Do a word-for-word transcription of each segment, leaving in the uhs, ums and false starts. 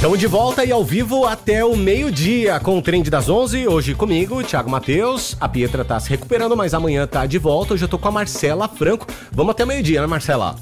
Estamos de volta e ao vivo até o meio-dia com o Trend das onze. Hoje comigo, Thiago Matheus. A Pietra tá se recuperando, mas amanhã tá de volta. Hoje eu tô com a Marcela Franco. Vamos até o meio-dia, né, Marcela?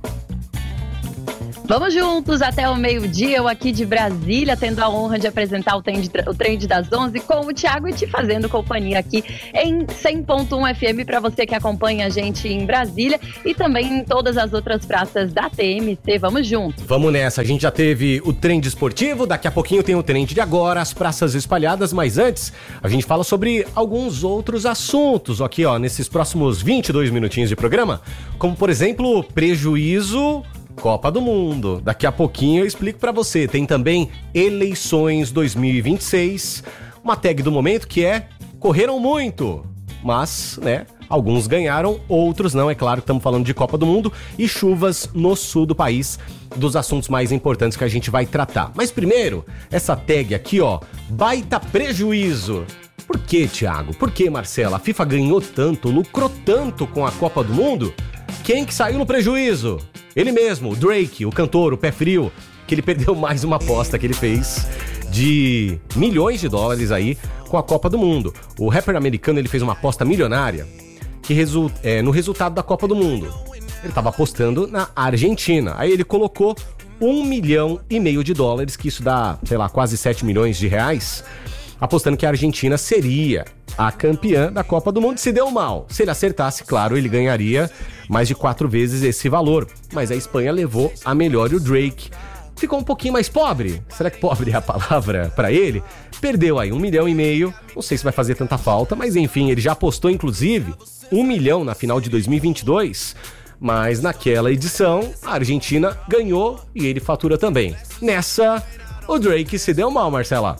Vamos juntos até o meio-dia, eu aqui de Brasília, tendo a honra de apresentar o Trend, o trend das onze com o Thiago e te fazendo companhia aqui em cem ponto um F M para você que acompanha a gente em Brasília e também em todas as outras praças da T M C. Vamos juntos. Vamos nessa, a gente já teve o Trend esportivo, daqui a pouquinho tem o Trend de agora, as praças espalhadas, mas antes a gente fala sobre alguns outros assuntos aqui, ó, nesses próximos vinte e dois minutinhos de programa, como por exemplo, prejuízo... Copa do Mundo. Daqui a pouquinho eu explico pra você. Tem também eleições dois mil e vinte e seis. Uma tag do momento que é correram muito, mas, né, alguns ganharam, outros não. É claro que estamos falando de Copa do Mundo e chuvas no sul do país, dos assuntos mais importantes que a gente vai tratar. Mas primeiro, essa tag aqui, ó, baita prejuízo. Por que, Thiago? Por que, Marcela? A FIFA ganhou tanto, lucrou tanto com a Copa do Mundo? Quem que saiu no prejuízo? Ele mesmo, o Drake, o cantor, o pé frio, que ele perdeu mais uma aposta que ele fez de milhões de dólares aí com a Copa do Mundo. O rapper americano, ele fez uma aposta milionária que resu- é, no resultado da Copa do Mundo. Ele estava apostando na Argentina. Aí ele colocou um milhão e meio de dólares, que isso dá, sei lá, quase sete milhões de reais, apostando que a Argentina seria a campeã da Copa do Mundo. Se deu mal. Se ele acertasse, claro, ele ganharia mais de quatro vezes esse valor. Mas a Espanha levou a melhor e o Drake ficou um pouquinho mais pobre. Será que pobre é a palavra pra ele? Perdeu aí um milhão e meio. Não sei se vai fazer tanta falta, mas enfim, ele já apostou inclusive um milhão na final de dois mil e vinte e dois. Mas naquela edição, a Argentina ganhou e ele fatura também. Nessa, o Drake se deu mal, Marcela.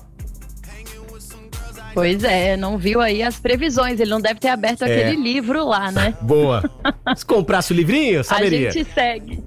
Pois é, não viu aí as previsões, ele não deve ter aberto é. aquele livro lá, né? Boa. Se comprasse o livrinho, saberia. A gente segue.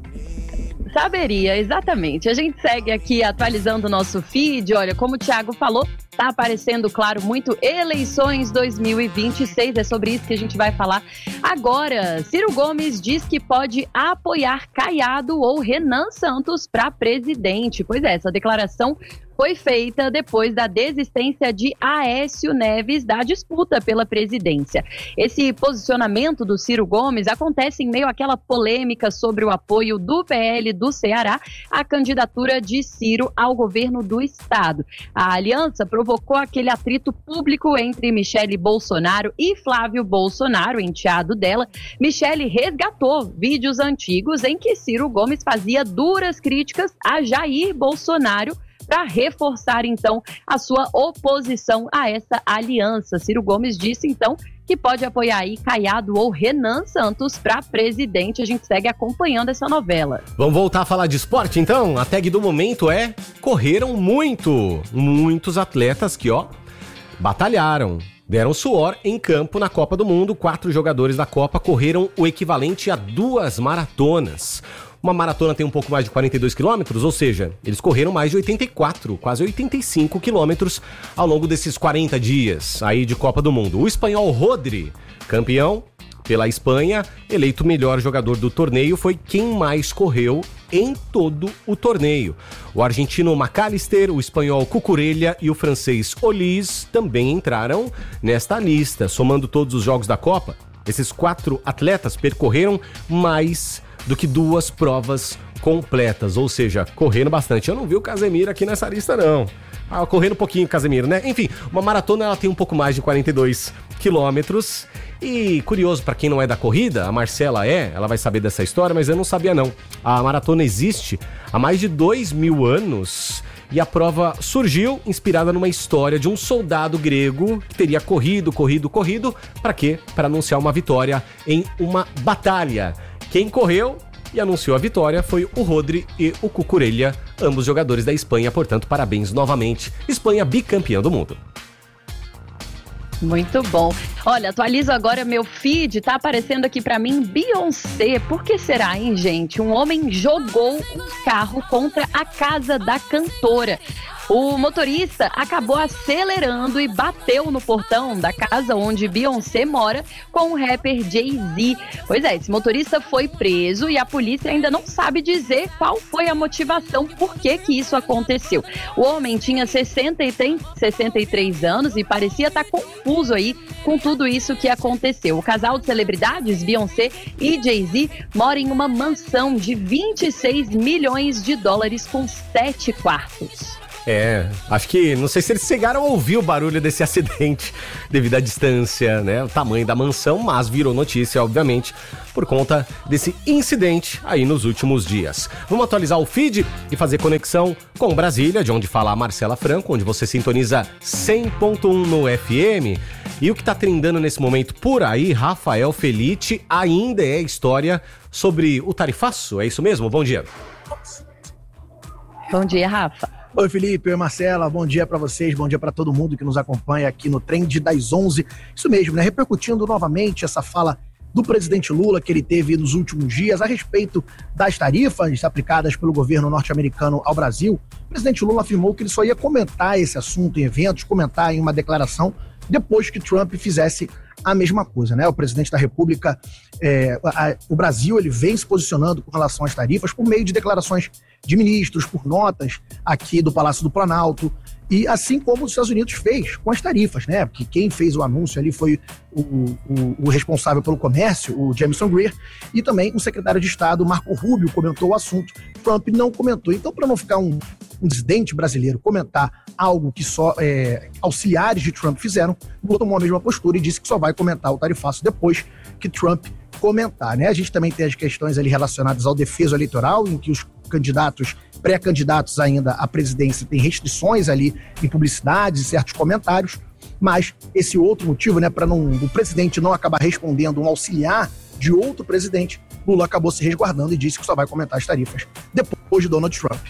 Saberia, exatamente. A gente segue aqui atualizando o nosso feed. Olha, como o Thiago falou, tá aparecendo, claro, muito eleições dois mil e vinte e seis. É sobre isso que a gente vai falar agora. Ciro Gomes diz que pode apoiar Caiado ou Renan Santos para presidente. Pois é, essa declaração foi feita depois da desistência de Aécio Neves da disputa pela presidência. Esse posicionamento do Ciro Gomes acontece em meio àquela polêmica sobre o apoio do P L do Ceará à candidatura de Ciro ao governo do estado. A aliança provocou aquele atrito público entre Michele Bolsonaro e Flávio Bolsonaro, enteado dela. Michele resgatou vídeos antigos em que Ciro Gomes fazia duras críticas a Jair Bolsonaro para reforçar, então, a sua oposição a essa aliança. Ciro Gomes disse, então, que pode apoiar aí Caiado ou Renan Santos para presidente. A gente segue acompanhando essa novela. Vamos voltar a falar de esporte, então? A tag do momento é correram muito. Muitos atletas que, ó, batalharam. Deram suor em campo na Copa do Mundo. Quatro jogadores da Copa correram o equivalente a duas maratonas. Uma maratona tem um pouco mais de quarenta e dois quilômetros, ou seja, eles correram mais de oitenta e quatro, quase oitenta e cinco quilômetros ao longo desses quarenta dias aí de Copa do Mundo. O espanhol Rodri, campeão pela Espanha, eleito melhor jogador do torneio, foi quem mais correu em todo o torneio. O argentino McAllister, o espanhol Cucurella e o francês Olise também entraram nesta lista. Somando todos os jogos da Copa, esses quatro atletas percorreram mais do que duas provas completas, ou seja, correndo bastante. Eu não vi o Casemiro aqui nessa lista, não. Ah, correndo um pouquinho, Casemiro, né? Enfim, uma maratona ela tem um pouco mais de quarenta e dois quilômetros. E curioso, para quem não é da corrida, a Marcela é, ela vai saber dessa história, mas eu não sabia não. A maratona existe há mais de dois mil anos e a prova surgiu inspirada numa história de um soldado grego que teria corrido, corrido, corrido. Para quê? Para anunciar uma vitória em uma batalha. Quem correu e anunciou a vitória foi o Rodri e o Cucurella, ambos jogadores da Espanha, portanto, parabéns novamente. Espanha bicampeã do mundo. Muito bom. Olha, atualizo agora meu feed, tá aparecendo aqui pra mim Beyoncé. Por que será, hein, gente? Um homem jogou um carro contra a casa da cantora. O motorista acabou acelerando e bateu no portão da casa onde Beyoncé mora com o rapper Jay-Z. Pois é, esse motorista foi preso e a polícia ainda não sabe dizer qual foi a motivação, por que que isso aconteceu. O homem tinha sessenta e três anos e parecia estar confuso aí com tudo isso que aconteceu. O casal de celebridades, Beyoncé e Jay-Z, mora em uma mansão de vinte e seis milhões de dólares com sete quartos. É, acho que, não sei se eles chegaram a ouvir o barulho desse acidente devido à distância, né, o tamanho da mansão, mas virou notícia, obviamente, por conta desse incidente aí nos últimos dias. Vamos atualizar o feed e fazer conexão com Brasília, de onde fala a Marcela Franco, onde você sintoniza cem ponto um no F M. E o que tá trendando nesse momento por aí, Rafael Felitti, ainda é história sobre o tarifaço, é isso mesmo? Bom dia. Bom dia, Rafa. Oi, Felipe, oi, Marcela, bom dia para vocês, bom dia para todo mundo que nos acompanha aqui no Trend das onze. Isso mesmo, né? Repercutindo novamente essa fala do presidente Lula que ele teve nos últimos dias a respeito das tarifas aplicadas pelo governo norte-americano ao Brasil. O presidente Lula afirmou que ele só ia comentar esse assunto em eventos, comentar em uma declaração depois que Trump fizesse a mesma coisa, né? O presidente da República, é, a, o Brasil, ele vem se posicionando com relação às tarifas por meio de declarações de ministros, por notas aqui do Palácio do Planalto, e assim como os Estados Unidos fez com as tarifas, né? Porque quem fez o anúncio ali foi o, o, o responsável pelo comércio, o Jamieson Greer, e também o secretário de Estado, Marco Rubio, comentou o assunto. Trump não comentou. Então, para não ficar um, um dissidente brasileiro comentar algo que só é, auxiliares de Trump fizeram, Lula tomou a mesma postura e disse que só vai comentar o tarifaço depois que Trump comentar, né? A gente também tem as questões ali relacionadas ao defeso eleitoral, em que os candidatos, pré-candidatos ainda à presidência, têm restrições ali em publicidades e certos comentários, mas esse outro motivo, né, para não o presidente não acabar respondendo um auxiliar de outro presidente, Lula acabou se resguardando e disse que só vai comentar as tarifas depois de Donald Trump.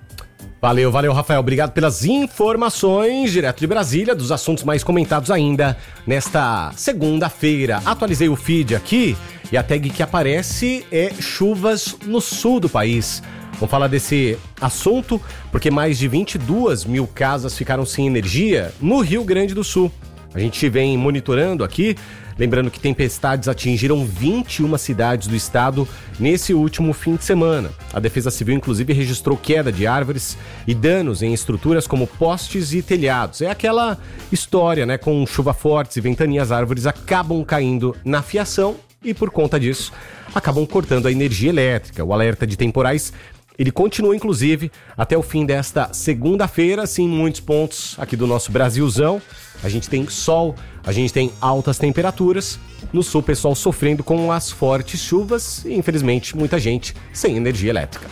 Valeu, valeu, Rafael. Obrigado pelas informações, direto de Brasília, dos assuntos mais comentados ainda nesta segunda-feira. Atualizei o feed aqui e a tag que aparece é chuvas no sul do país. Vamos falar desse assunto porque mais de vinte e duas mil casas ficaram sem energia no Rio Grande do Sul. A gente vem monitorando aqui, lembrando que tempestades atingiram vinte e uma cidades do estado nesse último fim de semana. A Defesa Civil, inclusive, registrou queda de árvores e danos em estruturas como postes e telhados. É aquela história, né? Com chuva forte e ventania, as árvores acabam caindo na fiação e, por conta disso, acabam cortando a energia elétrica. O alerta de temporais, ele continua, inclusive, até o fim desta segunda-feira, sim, em muitos pontos aqui do nosso Brasilzão. A gente tem sol, a gente tem altas temperaturas. No sul, o pessoal sofrendo com as fortes chuvas e, infelizmente, muita gente sem energia elétrica.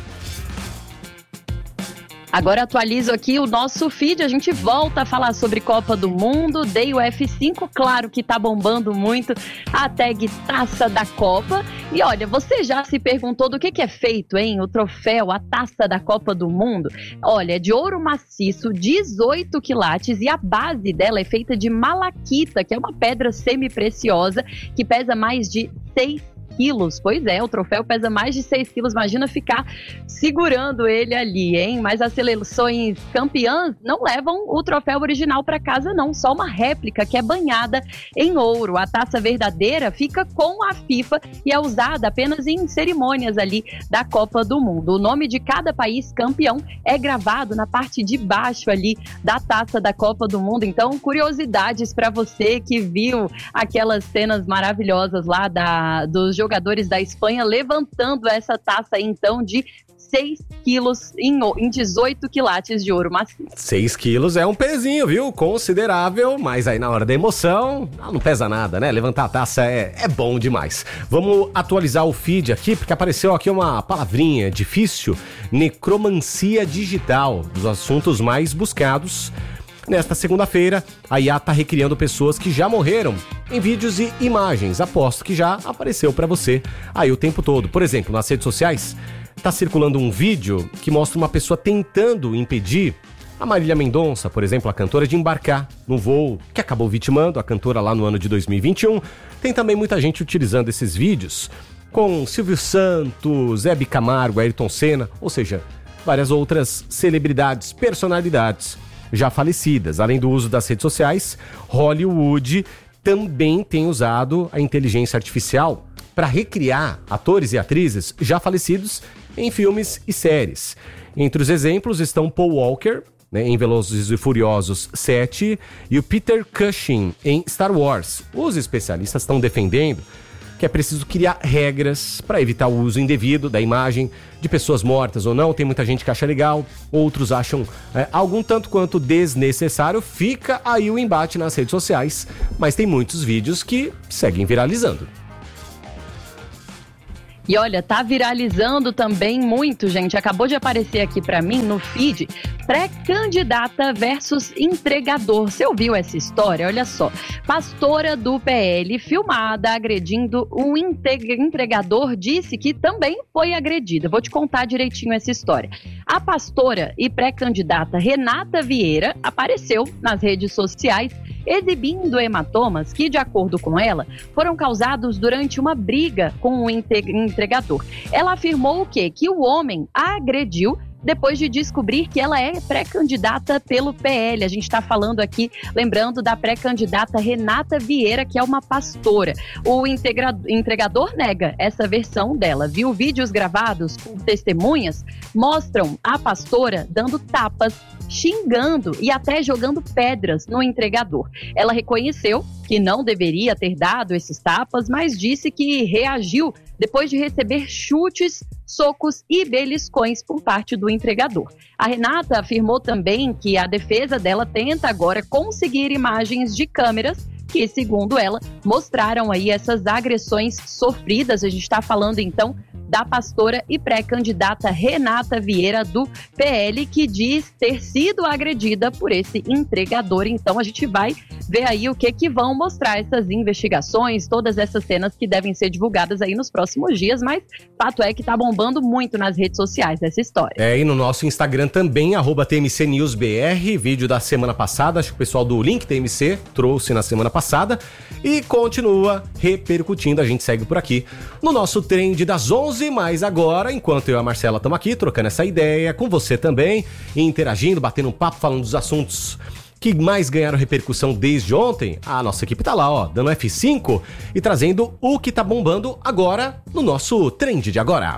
Agora atualizo aqui o nosso feed, a gente volta a falar sobre Copa do Mundo, dei o F cinco, claro que tá bombando muito a tag Taça da Copa. E olha, você já se perguntou do que que é feito, hein? O troféu, a Taça da Copa do Mundo? Olha, é de ouro maciço, dezoito quilates, e a base dela é feita de malaquita, que é uma pedra semi-preciosa que pesa mais de seis quilos. Pois é, o troféu pesa mais de seis quilos, imagina ficar segurando ele ali, hein? Mas as seleções campeãs não levam o troféu original para casa não, só uma réplica que é banhada em ouro. A taça verdadeira fica com a FIFA e é usada apenas em cerimônias ali da Copa do Mundo. O nome de cada país campeão é gravado na parte de baixo ali da taça da Copa do Mundo. Então, curiosidades para você que viu aquelas cenas maravilhosas lá da, dos jogadores da Espanha levantando essa taça aí, então, de seis quilos em, em dezoito quilates de ouro maciço. seis quilos é um pezinho, viu? Considerável, mas aí na hora da emoção, não pesa nada, né? Levantar a taça é, é bom demais. Vamos atualizar o feed aqui, porque apareceu aqui uma palavrinha difícil, necromancia digital, dos assuntos mais buscados. Nesta segunda-feira, a I A está recriando pessoas que já morreram em vídeos e imagens. Aposto que já apareceu para você aí o tempo todo. Por exemplo, nas redes sociais, está circulando um vídeo que mostra uma pessoa tentando impedir A Marília Mendonça, por exemplo, a cantora de Embarcar, no voo que acabou vitimando a cantora lá no ano de dois mil e vinte e um. Tem também muita gente utilizando esses vídeos com Silvio Santos, Hebe Camargo, Ayrton Senna, ou seja, várias outras celebridades, personalidades já falecidas. Além do uso das redes sociais, Hollywood também tem usado a inteligência artificial para recriar atores e atrizes já falecidos em filmes e séries. Entre os exemplos estão Paul Walker, né, em Velozes e Furiosos sete, e o Peter Cushing em Star Wars. Os especialistas estão defendendo que é preciso criar regras para evitar o uso indevido da imagem de pessoas mortas ou não. Tem muita gente que acha legal, outros acham é, algum tanto quanto desnecessário. Fica aí o embate nas redes sociais, mas tem muitos vídeos que seguem viralizando. E olha, tá viralizando também muito, gente. Acabou de aparecer aqui pra mim no feed, pré-candidata versus entregador. Você ouviu essa história? Olha só. Pastora do P L, filmada agredindo um entregador, disse que também foi agredida. Vou te contar direitinho essa história. A pastora e pré-candidata Renata Vieira apareceu nas redes sociais exibindo hematomas que, de acordo com ela, foram causados durante uma briga com o entregador. Ela afirmou o quê? Que o homem a agrediu depois de descobrir que ela é pré-candidata pelo P L. A gente está falando aqui, lembrando da pré-candidata Renata Vieira, que é uma pastora. O integra- entregador nega essa versão dela, viu? Vídeos gravados por testemunhas mostram a pastora dando tapas, xingando e até jogando pedras no entregador. Ela reconheceu que não deveria ter dado esses tapas, mas disse que reagiu depois de receber chutes, socos e beliscões por parte do entregador. A Renata afirmou também que a defesa dela tenta agora conseguir imagens de câmeras que, segundo ela, mostraram aí essas agressões sofridas. A gente está falando, então, da pastora e pré-candidata Renata Vieira, do P L, que diz ter sido agredida por esse entregador. Então, a gente vai ver aí o que que vão mostrar essas investigações, todas essas cenas que devem ser divulgadas aí nos próximos dias, mas fato é que tá bombando muito nas redes sociais essa história. É, e no nosso Instagram também, arroba T M C News B R, vídeo da semana passada, acho que o pessoal do Link T M C trouxe na semana passada e continua repercutindo, a gente segue por aqui no nosso Trend das onze, mas agora, enquanto eu e a Marcela estamos aqui trocando essa ideia com você também, interagindo, batendo um papo, falando dos assuntos que mais ganharam repercussão desde ontem, a nossa equipe tá lá, ó, dando F cinco e trazendo o que tá bombando agora no nosso Trend de agora.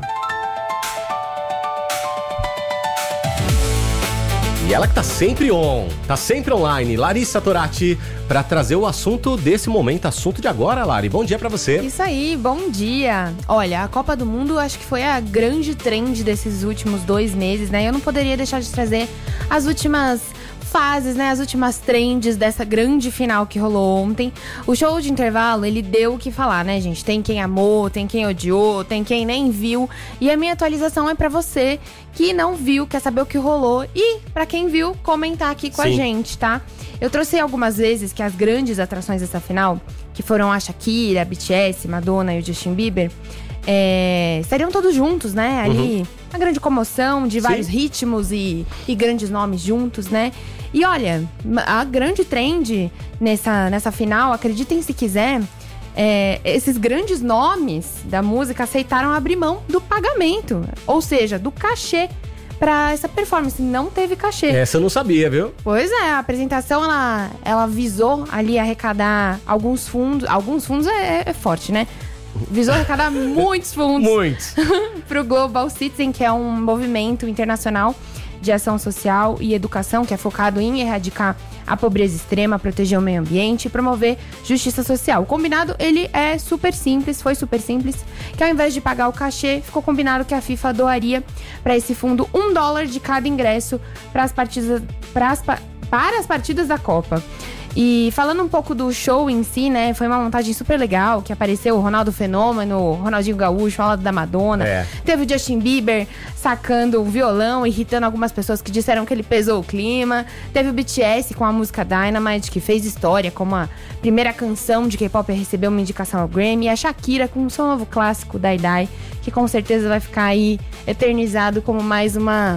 E ela que tá sempre on, tá sempre online, Larissa Torati, para trazer o assunto desse momento, assunto de agora, Lari. Bom dia pra você. Isso aí, bom dia. Olha, a Copa do Mundo acho que foi a grande trend desses últimos dois meses, né? Eu não poderia deixar de trazer as últimas fases, né, as últimas trends dessa grande final que rolou ontem. O show de intervalo, ele deu o que falar, né, gente? Tem quem amou, tem quem odiou, tem quem nem viu. E a minha atualização é pra você que não viu, quer saber o que rolou. E pra quem viu, comentar aqui com Sim. a gente, tá? Eu trouxe algumas vezes que as grandes atrações dessa final, que foram a Shakira, a B T S, Madonna e o Justin Bieber, é, estariam todos juntos, né? Ali, uhum. uma grande comoção de vários Sim. ritmos e, e grandes nomes juntos, né? E olha, a grande trend nessa, nessa final, acreditem se quiser, é, esses grandes nomes da música aceitaram abrir mão do pagamento, ou seja, do cachê pra essa performance. Não teve cachê. Essa eu não sabia, viu? Pois é, a apresentação, ela, ela visou ali arrecadar alguns fundos. Alguns fundos é, é forte, né? Visou arrecadar muitos fundos. Muitos. Pro Global Citizen, que é um movimento internacional de ação social e educação que é focado em erradicar a pobreza extrema, proteger o meio ambiente e promover justiça social. O combinado, ele é super simples, foi super simples, que ao invés de pagar o cachê, ficou combinado que a FIFA doaria para esse fundo um dólar de cada ingresso para as partidas, para as, para as partidas da Copa. E falando um pouco do show em si, né, foi uma montagem super legal, que apareceu o Ronaldo Fenômeno, o Ronaldinho Gaúcho, ao lado da Madonna. É. Teve o Justin Bieber sacando o violão, irritando algumas pessoas que disseram que ele pesou o clima. Teve o B T S com a música Dynamite, que fez história como a primeira canção de K-pop a receber uma indicação ao Grammy. E a Shakira com o seu novo clássico, Die Die, que com certeza vai ficar aí eternizado como mais uma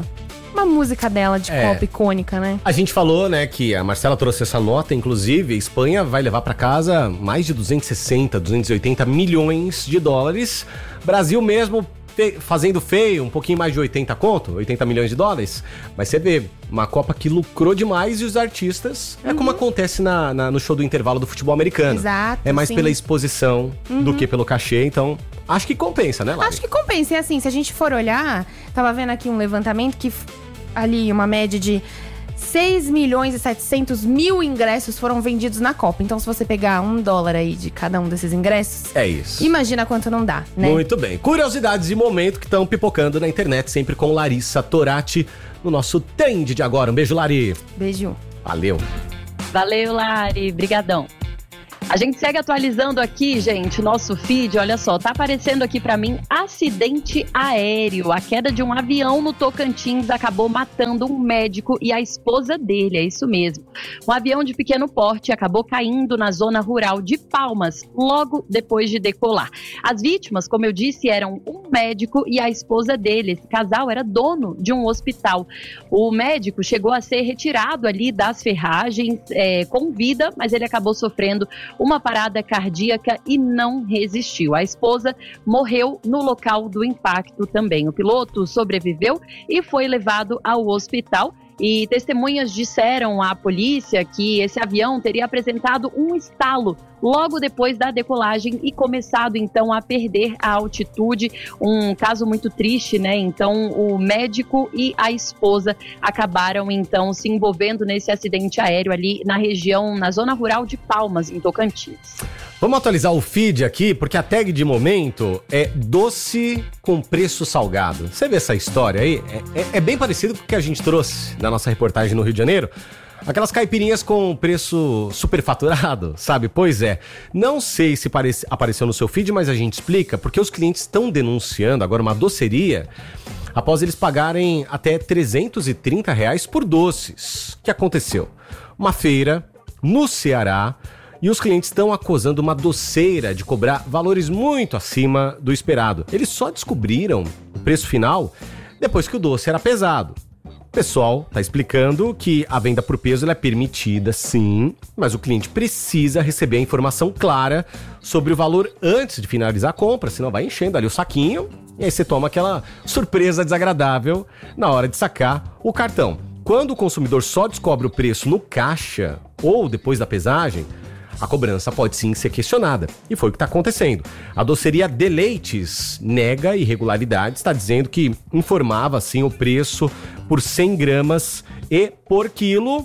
uma música dela de É. Copa icônica, né? A gente falou, né, que a Marcela trouxe essa nota, inclusive, a Espanha vai levar pra casa mais de duzentos e sessenta, duzentos e oitenta milhões de dólares. Brasil mesmo fe- fazendo feio, um pouquinho mais de oitenta conto, oitenta milhões de dólares. Mas você vê, uma Copa que lucrou demais e os artistas, é como acontece na, na- no show do intervalo do futebol americano. Exato, É mais sim. pela exposição do que pelo cachê, então acho que compensa, né, Lari? Acho que compensa. E assim, se a gente for olhar, tava vendo aqui um levantamento que f- ali uma média de seis milhões e setecentos mil ingressos foram vendidos na Copa. Então, se você pegar um dólar aí de cada um desses ingressos, É isso. imagina quanto não dá, né? Muito bem. Curiosidades de momento que estão pipocando na internet, sempre com Larissa Torati, no nosso Trend de agora. Um beijo, Lari. Beijo. Valeu. Valeu, Lari. Brigadão. A gente segue atualizando aqui, gente, nosso feed. Olha só, tá aparecendo aqui pra mim acidente aéreo. A queda de um avião no Tocantins acabou matando um médico e a esposa dele, é isso mesmo. Um avião de pequeno porte acabou caindo na zona rural de Palmas, logo depois de decolar. As vítimas, como eu disse, eram um médico e a esposa dele. Esse casal era dono de um hospital. O médico chegou a ser retirado ali das ferragens é, com vida, mas ele acabou sofrendo uma parada cardíaca e não resistiu. A esposa morreu no local do impacto também. O piloto sobreviveu e foi levado ao hospital. E testemunhas disseram à polícia que esse avião teria apresentado um estalo logo depois da decolagem e começado então a perder a altitude. Um caso muito triste, né? Então o médico e a esposa acabaram então se envolvendo nesse acidente aéreo ali na região, na zona rural de Palmas, em Tocantins. Vamos atualizar o feed aqui, porque a tag de momento é doce com preço salgado. Você vê essa história aí? É, é, é bem parecido com o que a gente trouxe da nossa reportagem no Rio de Janeiro. Aquelas caipirinhas com preço superfaturado, sabe? Pois é. Não sei se parece, apareceu no seu feed, mas a gente explica, porque os clientes estão denunciando agora uma doceria após eles pagarem até trezentos e trinta reais por doces. O que aconteceu? Uma feira no Ceará, e os clientes estão acusando uma doceira de cobrar valores muito acima do esperado. Eles só descobriram o preço final depois que o doce era pesado. O pessoal está explicando que a venda por peso ela é permitida, sim, mas o cliente precisa receber a informação clara sobre o valor antes de finalizar a compra, senão vai enchendo ali o saquinho e aí você toma aquela surpresa desagradável na hora de sacar o cartão. Quando o consumidor só descobre o preço no caixa ou depois da pesagem, a cobrança pode sim ser questionada. E foi o que está acontecendo. A doceria Deleites nega irregularidades, está dizendo que informava sim o preço por cem gramas e por quilo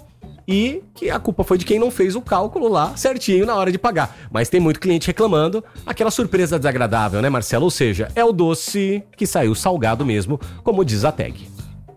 e que a culpa foi de quem não fez o cálculo lá certinho na hora de pagar. Mas tem muito cliente reclamando, aquela surpresa desagradável, né, Marcelo? Ou seja, é o doce que saiu salgado mesmo, como diz a tag.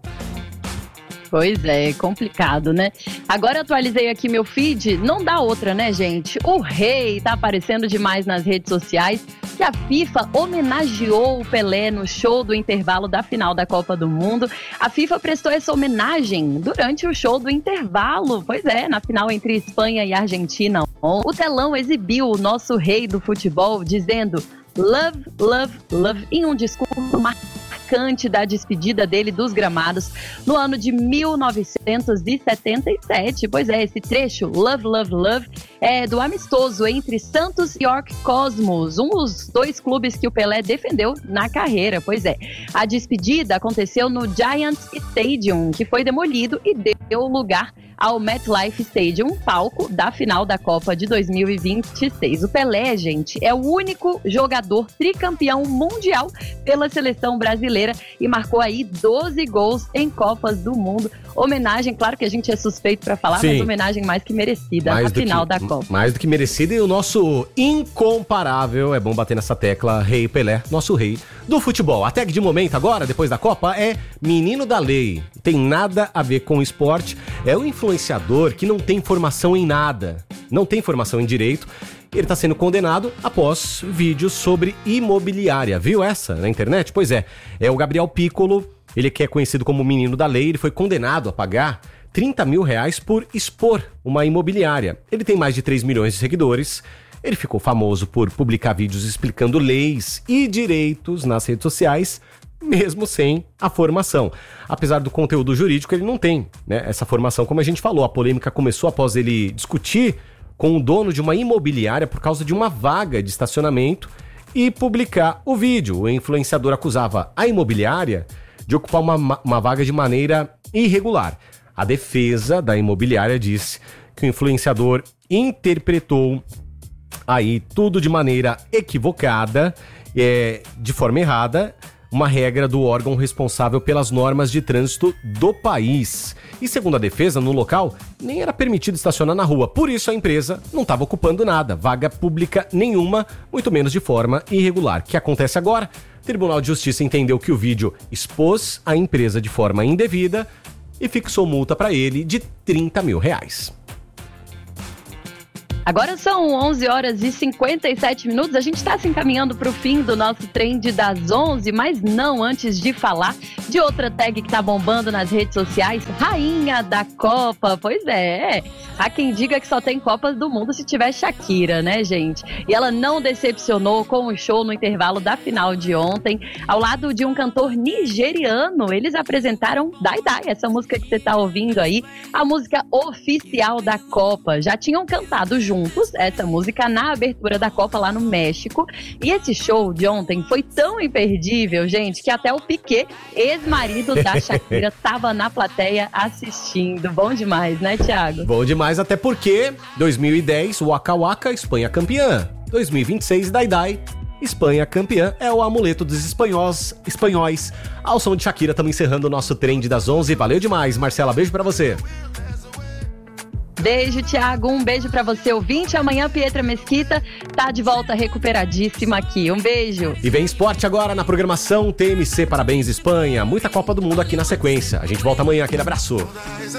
Pois é, complicado, né? Agora eu atualizei aqui meu feed, não dá outra, né, gente? O rei tá aparecendo demais nas redes sociais, que a FIFA homenageou o Pelé no show do intervalo da final da Copa do Mundo. A FIFA prestou essa homenagem durante o show do intervalo, pois é, na final entre Espanha e Argentina. O telão exibiu o nosso rei do futebol dizendo love, love, love em um discurso marcante da despedida dele dos gramados no ano de mil novecentos e setenta e sete. Pois é, esse trecho, Love, Love, Love, é do amistoso entre Santos e York Cosmos, um dos dois clubes que o Pelé defendeu na carreira. Pois é, a despedida aconteceu no Giants Stadium, que foi demolido e deu lugar ao MetLife Stadium, palco da final da Copa de dois mil e vinte e seis. O Pelé, gente, é o único jogador tricampeão mundial pela seleção brasileira e marcou aí doze gols em Copas do Mundo. Homenagem, claro que a gente é suspeito pra falar, Sim. mas homenagem mais que merecida Mais na do final que, da Copa. Mais do que merecida, e o nosso incomparável, é bom bater nessa tecla, Rei Pelé, nosso rei do futebol. A tag de momento agora, depois da Copa, é Menino da Lei. Tem nada a ver com esporte, é o influenciador que não tem formação em nada, não tem formação em direito. Ele está sendo condenado após vídeos sobre imobiliária. Viu essa na internet? Pois é, é o Gabriel Piccolo, ele que é conhecido como Menino da Lei, ele foi condenado a pagar trinta mil reais por expor uma imobiliária. Ele tem mais de três milhões de seguidores, ele ficou famoso por publicar vídeos explicando leis e direitos nas redes sociais, mesmo sem a formação. Apesar do conteúdo jurídico, ele não tem, né, essa formação, como a gente falou. A polêmica começou após ele discutir com o dono de uma imobiliária por causa de uma vaga de estacionamento e publicar o vídeo. O influenciador acusava a imobiliária de ocupar uma, uma vaga de maneira irregular. A defesa da imobiliária disse que o influenciador interpretou aí tudo de maneira equivocada, é, de forma errada, uma regra do órgão responsável pelas normas de trânsito do país. E segundo a defesa, no local, nem era permitido estacionar na rua. Por isso a empresa não estava ocupando nada, vaga pública nenhuma, muito menos de forma irregular. O que acontece agora? O Tribunal de Justiça entendeu que o vídeo expôs a empresa de forma indevida e fixou multa para ele de trinta mil reais. Agora são onze horas e cinquenta e sete minutos, a gente está se encaminhando para o fim do nosso trend das onze, mas não antes de falar de outra tag que tá bombando nas redes sociais, Rainha da Copa. Pois é, há quem diga que só tem Copas do Mundo se tiver Shakira, né, gente? E ela não decepcionou com o show no intervalo da final de ontem, ao lado de um cantor nigeriano. Eles apresentaram Dai Dai, essa música que você tá ouvindo aí, a música oficial da Copa. Já tinham cantado juntos essa música na abertura da Copa lá no México. E esse show de ontem foi tão imperdível, gente, que até o Piquet, ex-marido da Shakira, tava na plateia assistindo. Bom demais, né, Thiago? Bom demais, até porque dois mil e dez, Waka Waka, Espanha campeã. dois mil e vinte e seis, Dai Dai, Espanha campeã. É o amuleto dos espanhóis. espanhóis. Ao som de Shakira, estamos encerrando o nosso trend das onze. Valeu demais, Marcela, beijo pra você. Beijo, Thiago. Um beijo pra você, ouvinte. Amanhã, Pietra Mesquita tá de volta recuperadíssima aqui. Um beijo. E vem esporte agora na programação T M C Parabéns Espanha. Muita Copa do Mundo aqui na sequência. A gente volta amanhã. Aquele abraço.